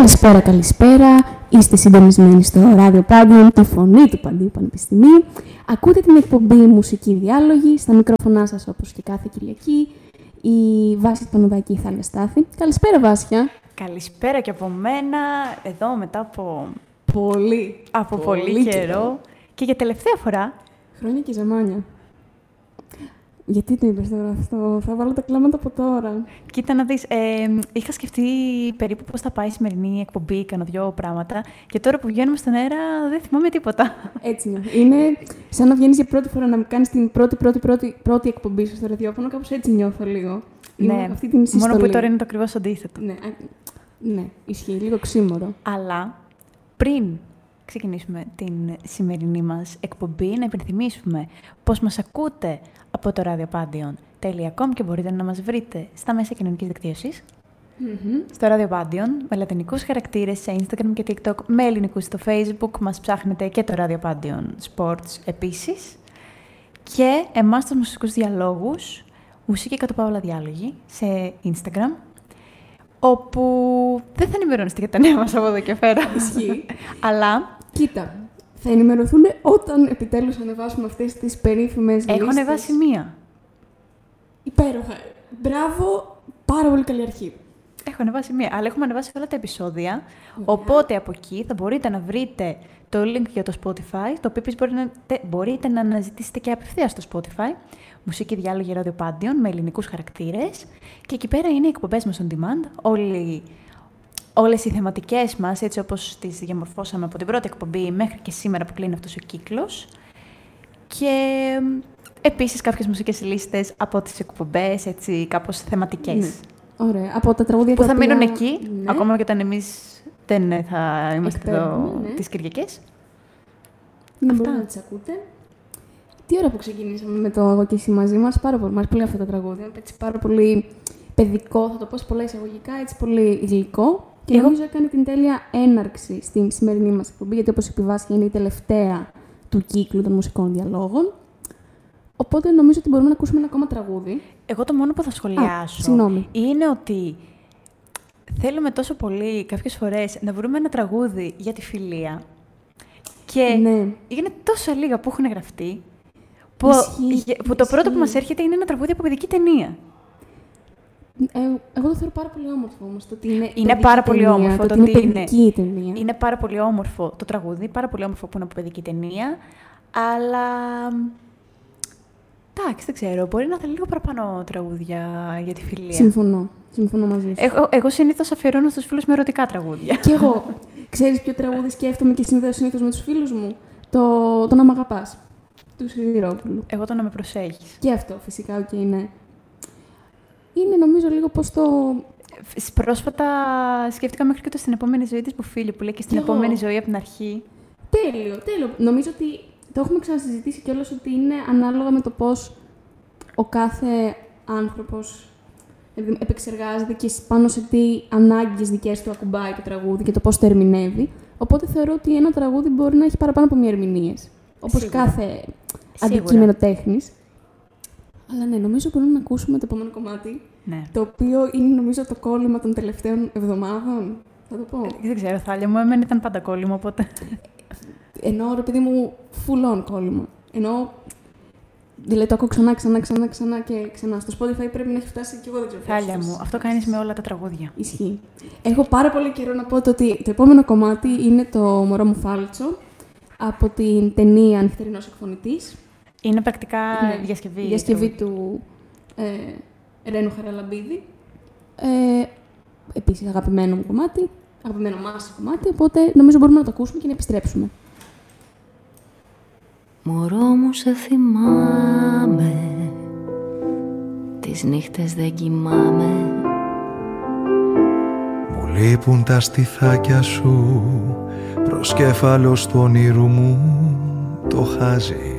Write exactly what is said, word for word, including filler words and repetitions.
Καλησπέρα, καλησπέρα. Είστε συντονισμένοι στο ράδιο Πάντιον, τη φωνή του Παντίου Πανεπιστημίου. Ακούτε την εκπομπή Μουσική Διάλογη. Στα μικρόφωνά σας, όπως και κάθε Κυριακή, η Βάση Πανουδάκη, η Θάλια Στάθη. Καλησπέρα, Βάσια. Καλησπέρα και από μένα. Εδώ μετά από πολύ, από πολύ, πολύ καιρό. καιρό. Και για τελευταία φορά. Χρόνια και ζαμάνια. Γιατί το είπες τώρα αυτό, θα βάλω τα κλάματα από τώρα. Κοίτα να δεις, ε, είχα σκεφτεί περίπου πώς θα πάει η σημερινή εκπομπή, κάνα δυο πράγματα και τώρα που βγαίνουμε στον αέρα δεν θυμάμαι τίποτα. Έτσι είναι. Είναι σαν να βγαίνεις για πρώτη φορά να κάνεις την πρώτη, πρώτη, πρώτη, πρώτη εκπομπή σου στο ραδιόφωνο, κάπως έτσι νιώθω λίγο. Ναι, αυτή την μόνο που τώρα είναι το ακριβώς αντίθετο. Ναι, ναι, ισχύει, λίγο ξύμορο. Αλλά πριν ξεκινήσουμε την σημερινή μας εκπομπή, να υπενθυμίσουμε πως μας ακούτε από το ραδιοπάντιον τελεία κομ και μπορείτε να μας βρείτε στα μέσα κοινωνικής δικτύωσης, mm-hmm. στο ραδιοπάντιον, με λατινικούς χαρακτήρες σε Instagram και TikTok, με ελληνικούς στο Facebook, μας ψάχνετε και το ραδιοπάντιον Sports επίσης, και εμάς τους μουσικούς διαλόγους, μουσική κατ' παύλα διάλογοι, σε Instagram, όπου δεν θα ενημερώνεστε για τα νέα μας από εδώ και πέρα. Ισχύει. Αλλά κοίτα, θα ενημερωθούν όταν επιτέλους ανεβάσουμε αυτές τις περίφημες λίστες. Έχω ανεβάσει μία. Υπέροχα. Μπράβο, πάρα πολύ καλή αρχή. Έχω ανεβάσει μία, αλλά έχουμε ανεβάσει όλα τα επεισόδια, yeah. Οπότε από εκεί θα μπορείτε να βρείτε το link για το Spotify, το οποίο μπορείτε να, μπορείτε να αναζητήσετε και απευθείας στο Spotify, Μουσική Διάλογη Ραδιοπάντιον, με ελληνικούς χαρακτήρες, και εκεί πέρα είναι οι εκπομπές μας on demand, όλοι... Όλες οι θεματικές μας, έτσι όπως τις διαμορφώσαμε από την πρώτη εκπομπή μέχρι και σήμερα που κλείνει αυτός ο κύκλος. Και επίσης κάποιες μουσικές λίστες από τις εκπομπές, έτσι κάπως θεματικές. Ναι. Ωραία. Από τα τραγούδια που τα θα οποία... μείνουν εκεί, ναι. ακόμα και όταν εμείς δεν θα είμαστε Εκπέμπουμε, εδώ ναι. τις Κυριακές. Να μπορείτε να τις ακούτε. Τι ώρα που ξεκινήσαμε με το «Εγώ και εσύ» μαζί μας, πάρα πολύ, μας πολύ αυτά τα τραγούδια. Έτσι πάρα πολύ παιδικό, θα το πω σε πολλά εισαγωγικά, έτσι πολύ γλυκό. Και Εγώ... νομίζω έκανε την τέλεια έναρξη στην σημερινή μας εκπομπή, γιατί όπως είπε η Βάσια, είναι η τελευταία του κύκλου των μουσικών διαλόγων. Οπότε νομίζω ότι μπορούμε να ακούσουμε ένα ακόμα τραγούδι. Εγώ το μόνο που θα σχολιάσω Α, είναι ότι θέλουμε τόσο πολύ κάποιες φορές να βρούμε ένα τραγούδι για τη φιλία. Και ναι. είναι τόσα λίγα που έχουν γραφτεί, που, ισχύει, που το ισχύει. πρώτο που μας έρχεται είναι ένα τραγούδι από παιδική ταινία. Ε, εγώ το θεωρώ πάρα πολύ όμορφο όμως. Το ότι είναι είναι πάρα ταινία, πολύ όμορφο το το ότι είναι είναι παιδική ταινία. Είναι πάρα πολύ όμορφο το τραγούδι, πάρα πολύ όμορφο που είναι από παιδική ταινία, αλλά... Εντάξει, δεν ξέρω, μπορεί να θέλει λίγο παραπάνω τραγούδια για τη φιλία. Συμφωνώ. Συμφωνώ μαζί σου. Εγώ, εγώ συνήθως αφιερώνω στους φίλους με ερωτικά τραγούδια. Κι εγώ. Ξέρεις ποιο τραγούδι σκέφτομαι και συνδέω συνήθως με τους φίλους μου? Το, το «Να μ' αγαπάς» του Σιδηρόπουλου. Εγώ το «Να με προσέχεις». Και αυτό φυσικά, οκ, okay, ναι. Είναι νομίζω λίγο πως το... Πρόσφατα σκέφτηκα μέχρι και το «Στην επόμενη ζωή» της Μπουφίλη, που λέει και «Στην και επόμενη εγώ. ζωή» από την αρχή. Τέλειο, τέλειο. Νομίζω ότι το έχουμε ξανασυζητήσει κιόλας, ότι είναι ανάλογα με το πώς ο κάθε άνθρωπος επεξεργάζεται και πάνω σε τι ανάγκες δικές του ακουμπάει το τραγούδι και το πώς το ερμηνεύει. Οπότε θεωρώ ότι ένα τραγούδι μπορεί να έχει παραπάνω από μία ερμηνείες. Όπως Σίγουρα. κάθε Σίγουρα. αντικείμενο τέχνης. Αλλά ναι, νομίζω μπορούμε να ακούσουμε το επόμενο κομμάτι. Ναι. Το οποίο είναι νομίζω το κόλλημα των τελευταίων εβδομάδων. Θα το πω. Δεν ξέρω, Θάλια μου, εμένα ήταν πάντα κόλλημα, οπότε. Ενώ ρε παιδί μου, full on κόλλημα. Ενώ. Δηλαδή το ακούω ξανά, ξανά, ξανά, ξανά και ξανά. Στο Spotify πρέπει να έχει φτάσει και εγώ δεν ξέρω. Θάλια μου, αυτό κάνεις με όλα τα τραγούδια. Ισχύει. Έχω πάρα πολύ καιρό να πω το ότι το επόμενο κομμάτι είναι το «Μωρό μου φάλτσο» από την ταινία «Νυχτερινός εκφωνητής». Είναι πρακτικά ναι. διασκευή. Διασκευή του, του ε, Ρένου Χαραλαμπίδη. Ε, επίσης αγαπημένο μου κομμάτι, αγαπημένο μας κομμάτι, οπότε νομίζω μπορούμε να το ακούσουμε και να επιστρέψουμε. Μωρό μου σε θυμάμαι, τις νύχτες δεν κοιμάμαι. Μου λείπουν τα στιθάκια σου, προσκέφαλος του όνειρου μου το χάζει.